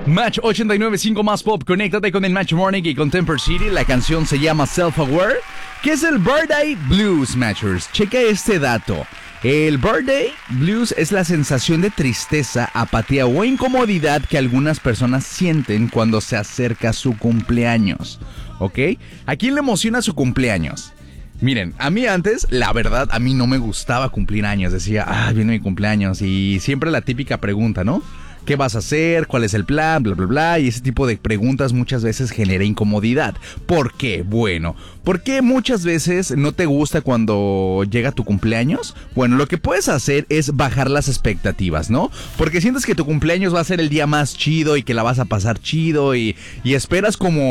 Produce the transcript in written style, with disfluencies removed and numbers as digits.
Match 89.5 más pop, conéctate con el Match Morning y con Temper City. La canción se llama Self-Aware, que es el Birthday Blues, Matchers. Checa este dato. El Birthday Blues es la sensación de tristeza, apatía o incomodidad que algunas personas sienten cuando se acerca su cumpleaños. ¿Ok? ¿A quién le emociona su cumpleaños? Miren, a mí antes, la verdad, a mí no me gustaba cumplir años. Decía, viene mi cumpleaños. Y siempre la típica pregunta, ¿no? ¿Qué vas a hacer? ¿Cuál es el plan? Bla, bla, bla. Y ese tipo de preguntas muchas veces genera incomodidad. ¿Por qué? Bueno, ¿por qué muchas veces no te gusta cuando llega tu cumpleaños? Bueno, lo que puedes hacer es bajar las expectativas, ¿no? Porque sientes que tu cumpleaños va a ser el día más chido y que la vas a pasar chido y esperas como